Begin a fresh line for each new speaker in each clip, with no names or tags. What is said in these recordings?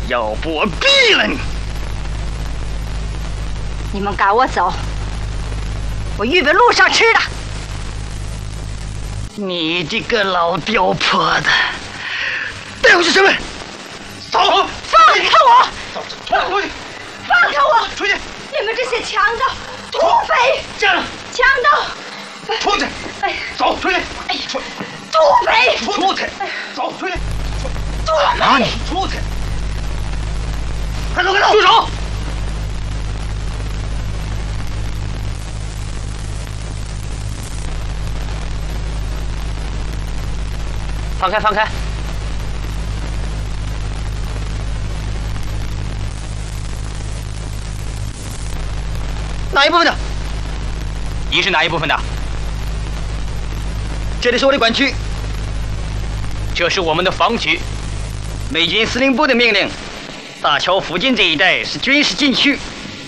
要不我毙了你！
你们赶我走，我预备路上吃的。
你这个老刁婆子，带回去审问。走，
放开我！
走，出去！
放开我！
出去！
你们这些强盗、土匪！
站住！
强盗！
出去！
哎，
走，出去！
哎，
出！
土匪！
出去！走，出去！
土
拿你出去！快走，快走！住手！
放开，放开！
哪一部分的？
你是哪一部分的？
这里是我的管区，
这是我们的防区。
美军司令部的命令，大桥附近这一带是军事禁区，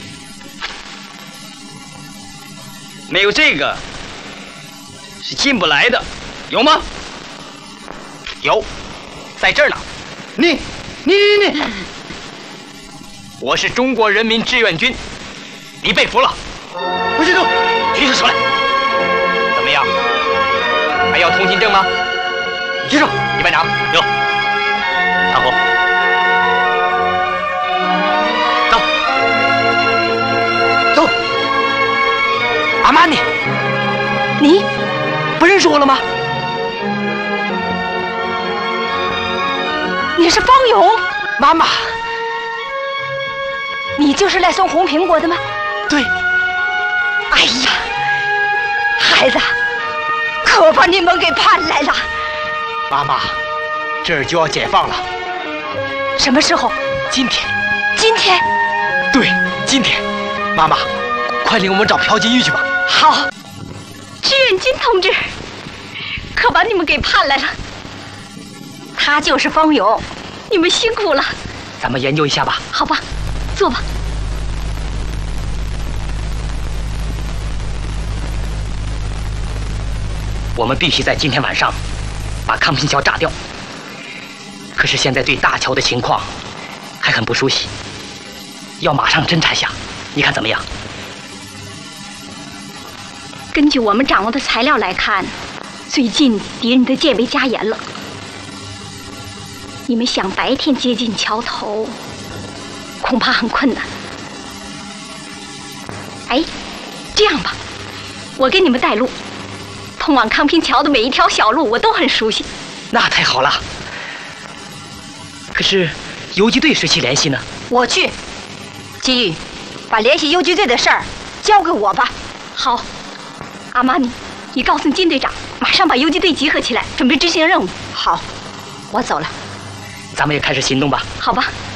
没有这个是进不来的，有吗？
有，在这儿呢。
你，
我是中国人民志愿军，你被俘了。
不许动！
提出手来。怎么样？还要通行证吗？
举手。
一班长，有。看后。走。
走。
阿玛尼，
你
不认识我了吗？
你是方勇？
妈妈，
你就是来送红苹果的吗？
对。
哎呀，孩子，可把你们给盼来了。
妈妈，这儿就要解放了。
什么时候？
今天。
今天？
对，今天。妈妈，快领我们找朴金玉去吧。
好。志愿军同志，可把你们给盼来了。他就是方勇，你们辛苦了。
咱们研究一下吧。
好吧，坐吧。
我们必须在今天晚上把康平桥炸掉。可是现在对大桥的情况还很不熟悉，要马上侦查下，你看怎么样？
根据我们掌握的材料来看，最近敌人的戒备加严了。你们想白天接近桥头，恐怕很困难。哎，这样吧，我给你们带路。通往康平桥的每一条小路我都很熟悉。
那太好了。可是游击队谁去联系呢？
我去。金玉，把联系游击队的事儿交给我吧。好。阿玛尼，你告诉金队长，马上把游击队集合起来，准备执行任务。好，我走了。
咱们也开始行动吧。
好吧。